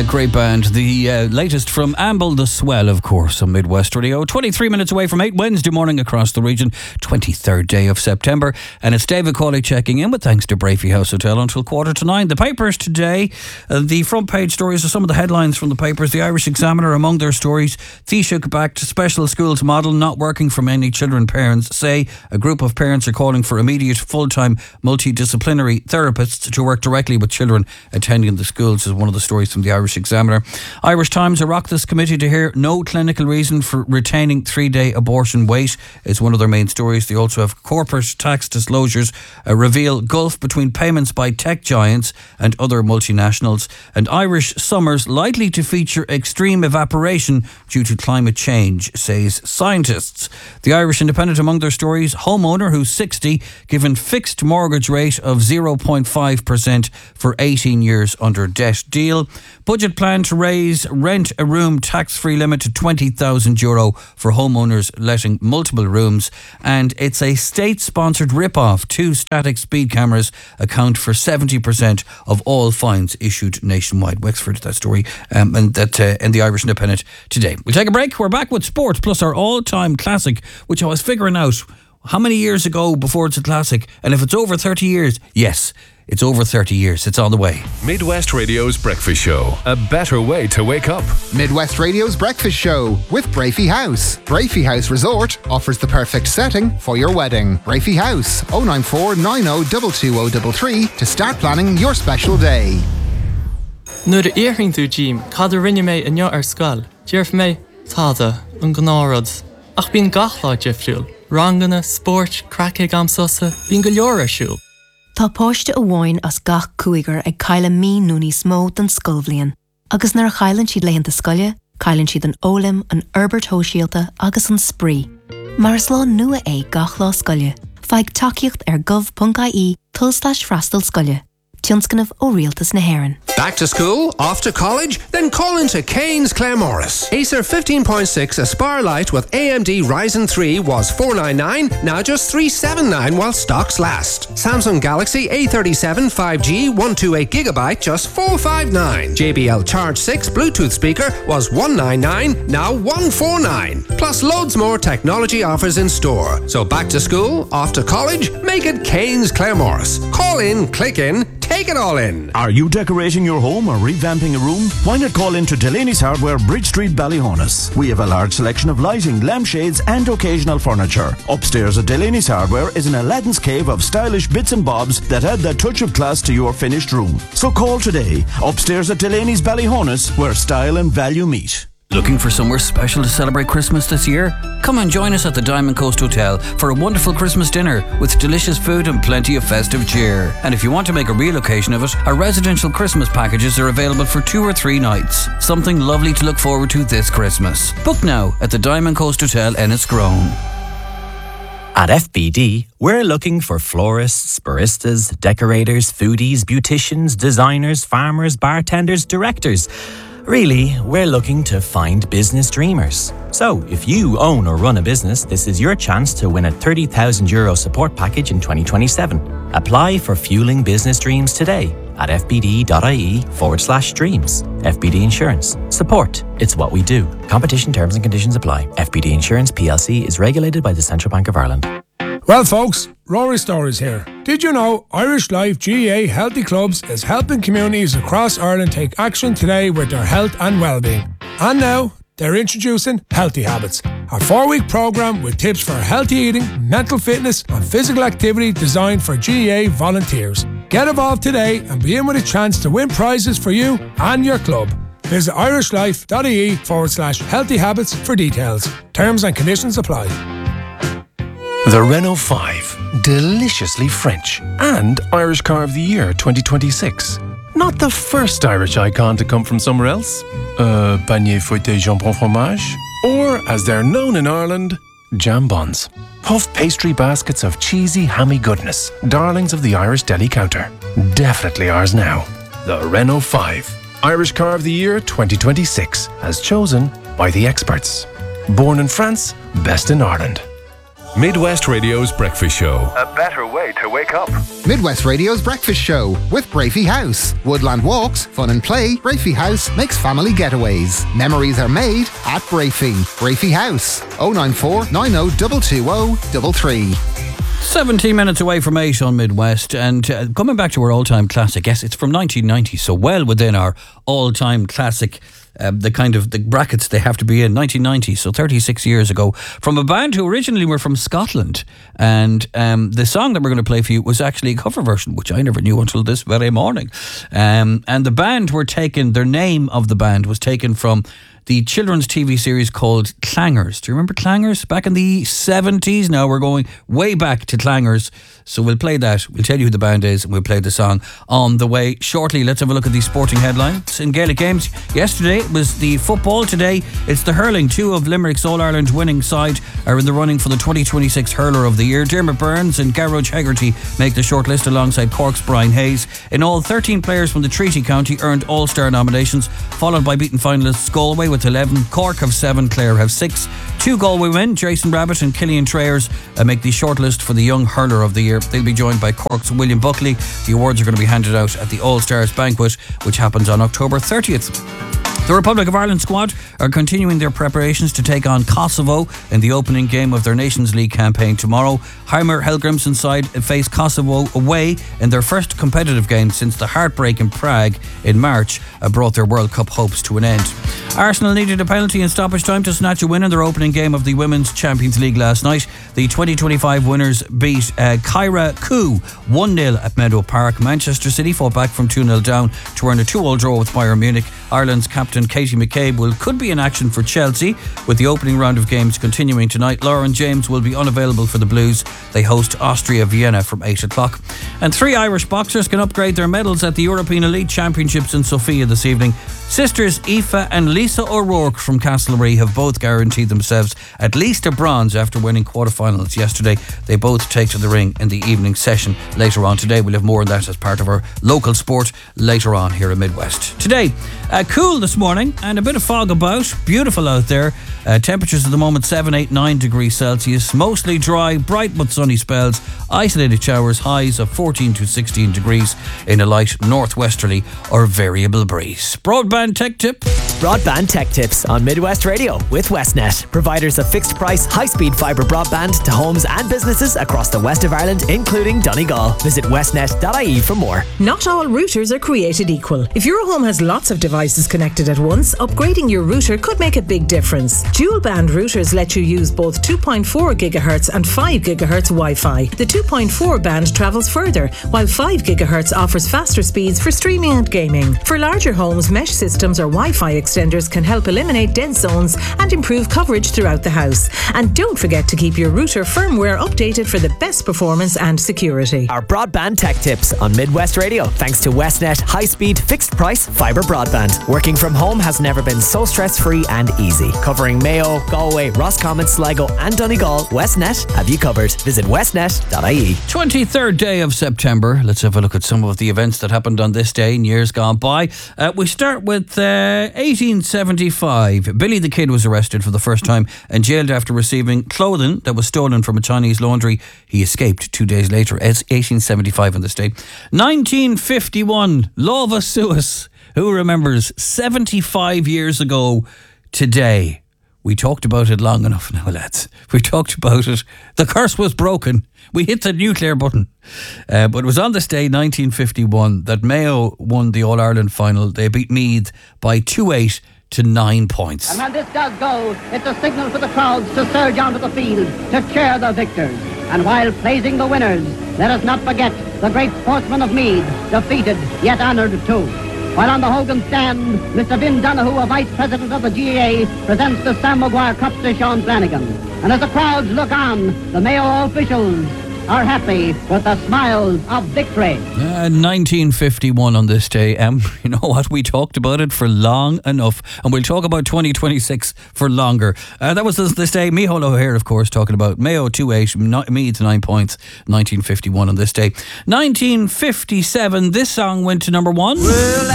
A great band. The latest from Amble the Swell, of course, on Midwest Radio. 23 minutes away from 8, Wednesday morning across the region, 23rd day of September. And it's David Cawley checking in with thanks to Brafey House Hotel until 8:45. The papers today, the front page stories are some of the headlines from the papers. The Irish Examiner, among their stories, Taoiseach backed special schools model not working for many children. Parents say a group of parents are calling for immediate full-time multidisciplinary therapists to work directly with children attending the schools, is one of the stories from the Irish Examiner. Irish Times, a Oireachtas committee to hear no clinical reason for retaining 3-day abortion wait, is one of their main stories. They also have corporate tax disclosures reveal gulf between payments by tech giants and other multinationals, and Irish summers likely to feature extreme evaporation due to climate change, says scientists. The Irish Independent, among their stories, homeowner who's 60 given fixed mortgage rate of 0.5% for 18 years under debt deal. Budget plan to raise rent a room tax-free limit to €20,000 for homeowners letting multiple rooms. And it's a state-sponsored rip-off. 2 static speed cameras account for 70% of all fines issued nationwide. Wexford, that story, and that in the Irish Independent today. We'll take a break. We're back with sports, plus our all-time classic, which I was figuring out how many years ago before it's a classic. And if it's over 30 years, yes, it's over 30 years. It's on the way. Midwest Radio's Breakfast Show. A better way to wake up. Midwest Radio's Breakfast Show with Brafey House. Brafey House Resort offers the perfect setting for your wedding. Brafey House, 094 90 22033 to start planning your special day. Nuair a éireann tú Jim, cad a rinne mé inniu ar scoil. Dearf mé táda an gnárad. Ach bín gachla difriúil. Rangana, sport, crackig am susa, bín go leor ar siúil. Tá páiste amháin as gach cúigar ag caile mí núní smó don scolbhliain. Agus nar a chailann siad leitheanta scoile, cailann siad an ólim, an Herbert Hóisialta agus an spree. Mar is lá nua é gach lá scoile. Feig takeíocht ar gov.ie /freastal scoile. Tionscanmh ó Rialtas na Héireann. Back to school? Off to college? Then call into Keynes Claremorris. Acer 15.6 Aspire Lite with AMD Ryzen 3 was $499, now just $379 while stocks last. Samsung Galaxy A37 5G 128GB just $459. JBL Charge 6 Bluetooth speaker was $199, now $149. Plus loads more technology offers in store. So back to school? Off to college? Make it Keynes Claremorris. Call in, click in, take it all in. Are you decorating your home or revamping a room? Why not call into Delaney's Hardware, Bridge Street, Ballyhonus? We have a large selection of lighting, lampshades and occasional furniture. Upstairs at Delaney's Hardware is an Aladdin's cave of stylish bits and bobs that add that touch of class to your finished room. So call today. Upstairs at Delaney's Ballyhonus, where style and value meet. Looking for somewhere special to celebrate Christmas this year? Come and join us at the Diamond Coast Hotel for a wonderful Christmas dinner with delicious food and plenty of festive cheer. And if you want to make a real occasion of it, our residential Christmas packages are available for 2 or 3 nights. Something lovely to look forward to this Christmas. Book now at the Diamond Coast Hotel, Enniscrone. At FBD, we're looking for florists, baristas, decorators, foodies, beauticians, designers, farmers, bartenders, directors. Really, we're looking to find business dreamers. So, if you own or run a business, this is your chance to win a €30,000 support package in 2027. Apply for Fueling Business Dreams today at fbd.ie/dreams. FBD Insurance. Support. It's what we do. Competition terms and conditions apply. FBD Insurance PLC is regulated by the Central Bank of Ireland. Well, folks, Rory Stories here. Did you know Irish Life GAA Healthy Clubs is helping communities across Ireland take action today with their health and well-being? And now, they're introducing Healthy Habits, a 4-week programme with tips for healthy eating, mental fitness and physical activity designed for GAA volunteers. Get involved today and be in with a chance to win prizes for you and your club. Visit irishlife.ie/healthy habits for details. Terms and conditions apply. The Renault 5, deliciously French, and Irish Car of the Year 2026. Not the first Irish icon to come from somewhere else. Panier fouetté jambon fromage. Or, as they're known in Ireland, jambons. Puff pastry baskets of cheesy, hammy goodness. Darlings of the Irish deli counter. Definitely ours now. The Renault 5, Irish Car of the Year 2026, as chosen by the experts. Born in France, best in Ireland. Midwest Radio's Breakfast Show. A better way to wake up. Midwest Radio's Breakfast Show with Brafey House. Woodland walks, fun and play. Brafey House makes family getaways. Memories are made at Brafey. Brafey House. 094 90 220 33. 17 minutes away from 8 on Midwest, and coming back to our all-time classic. Yes, it's from 1990, so well within our all-time classic, the brackets they have to be in. 1990, so 36 years ago, from a band who originally were from Scotland. And the song that we're going to play for you was actually a cover version, which I never knew until this very morning. And the band were taken, their name of the band was taken from the children's TV series called Clangers. Do you remember Clangers? Back in the 70s. Now we're going way back to Clangers. So we'll play that. We'll tell you who the band is and we'll play the song on the way shortly. Let's have a look at the sporting headlines. In Gaelic games, yesterday it was the football. Today it's the hurling. Two of Limerick's All-Ireland winning side are in the running for the 2026 Hurler of the Year. Dermot Burns and Garroge Hegarty make the shortlist alongside Cork's Brian Hayes. In all, 13 players from the Treaty County earned All-Star nominations, followed by beaten finalists Galway with 11, Cork have 7, Clare have 6. 2 Galway men, Jason Rabbit and Killian Trayers, make the shortlist for the Young Hurler of the Year. They'll be joined by Cork's William Buckley. The awards are going to be handed out at the All-Stars banquet, which happens on October 30th. The Republic of Ireland squad are continuing their preparations to take on Kosovo in the opening game of their Nations League campaign tomorrow. Heimer Helgrimsson's side face Kosovo away in their first competitive game since the heartbreak in Prague in March brought their World Cup hopes to an end. Arsenal needed a penalty in stoppage time to snatch a win in their opening game of the Women's Champions League last night. The 2025 winners beat Kyra Koo 1-0 at Meadow Park. Manchester City fought back from 2-0 down to earn a 2-2 draw with Bayern Munich. Ireland's captain Katie McCabe could be in action for Chelsea, with the opening round of games continuing tonight. Lauren James will be unavailable for the Blues. They host Austria Vienna from 8 o'clock. And 3 Irish boxers can upgrade their medals at the European Elite Championships in Sofia this evening. Sisters Aoife and Lisa O'Rourke from Castlereagh have both guaranteed themselves at least a bronze after winning quarterfinals yesterday. They both take to the ring in the evening session later on today. We'll have more on that as part of our local sport later on here in Midwest. Today, cool this morning and a bit of fog about. Beautiful out there. Temperatures at the moment 7, 8, 9 degrees Celsius. Mostly dry, bright but sunny spells. Isolated showers, highs of 14 to 16 degrees in a light northwesterly or variable breeze. Broadband tech tip. Broadband tech tips on Midwest Radio with Westnet, providers of fixed price, high-speed fibre broadband to homes and businesses across the west of Ireland, including Donegal. Visit westnet.ie for more. Not all routers are created equal. If your home has lots of devices connected at once, upgrading your router could make a big difference. Dual band routers let you use both 2.4 GHz and 5 GHz Wi-Fi. The 2.4 band travels further, while 5 GHz offers faster speeds for streaming and gaming. For larger homes, mesh systems or Wi-Fi extenders can help eliminate dead zones and improve coverage throughout the house. And don't forget to keep your router firmware updated for the best performance and security. Our broadband tech tips on Midwest Radio, thanks to Westnet high-speed, fixed-price fibre broadband. Working from home has never been so stress-free and easy. Covering Mayo, Galway, Roscommon, Sligo and Donegal, Westnet have you covered. Visit westnet.ie. 23rd day of September. Let's have a look at some of the events that happened on this day in years gone by. We start with 1875. Billy the Kid was arrested for the first time and jailed after receiving clothing that was stolen from a Chinese laundry. He escaped 2 days later. It's 1875 on this day. 1951. Lova Suis. Who remembers 75 years ago today? We talked about it long enough now, lads. We talked about it. The curse was broken. We hit the nuclear button. But it was on this day, 1951, that Mayo won the All-Ireland final. They beat Meath by 2-8 to 9 points. And when this does go, it's a signal for the crowds to surge onto the field to cheer the victors. And while praising the winners, let us not forget the great sportsmen of Meath, defeated yet honoured too. While on the Hogan stand, Mr. Vin Donoghue, a vice president of the GAA, presents the Sam Maguire Cup to Sean Flanagan. And as the crowds look on, the Mayo officials are happy with the smiles of victory. 1951 on this day. You know what? We talked about it for long enough, and we'll talk about 2026 for longer. That was this day. Micheál O'Hare, of course, talking about Mayo 2-8, Meath 9 points. 1951 on this day. 1957. This song went to number 1.